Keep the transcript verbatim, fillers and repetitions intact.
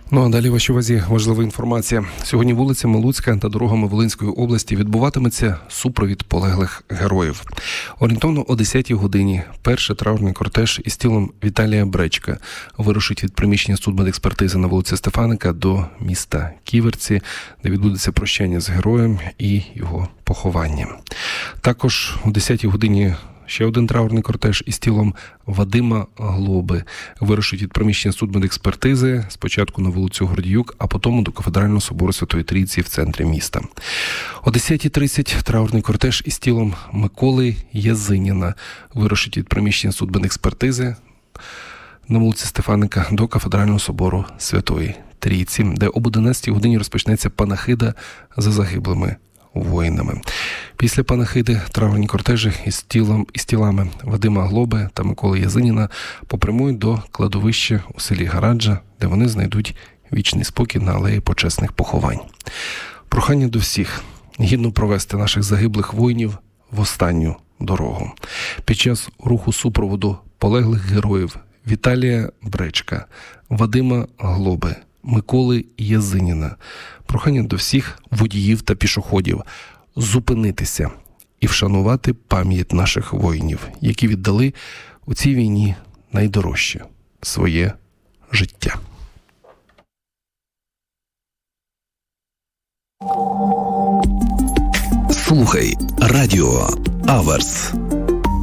Ну а далі в вашій увазі важлива інформація. Сьогодні вулицями Луцька та дорогами Волинської області відбуватиметься супровід полеглих героїв. Орієнтовно о десятій годині перший траурний кортеж із тілом Віталія Бречка вирушить від приміщення судмедекспертизи на вулиці Стефаника до міста Ківерці, де відбудеться прощання з героєм і його поховання. Також о десятій годині ще один траурний кортеж із тілом Вадима Глоби вирушить від приміщення судмедекспертизи спочатку на вулицю Гордіюк, а потім до Кафедрального собору Святої Трійці в центрі міста. О десятій тридцять траурний кортеж із тілом Миколи Язиніна вирушить від приміщення судмедекспертизи на вулиці Стефаника до Кафедрального собору Святої Трійці, де об одинадцятій годині розпочнеться панахида за загиблими воїнами. Після панахиди траурні кортежі із тілом із тілами Вадима Глоби та Миколи Язиніна попрямують до кладовища у селі Гараджа, де вони знайдуть вічний спокій на алеї почесних поховань. Прохання до всіх гідно провести наших загиблих воїнів в останню дорогу. Під час руху супроводу полеглих героїв Віталія Бречка, Вадима Глоби, Миколи Язиніна. Прохання до всіх водіїв та пішоходів зупинитися і вшанувати пам'ять наших воїнів, які віддали у цій війні найдорожче – своє життя. Слухай радіо Аверс.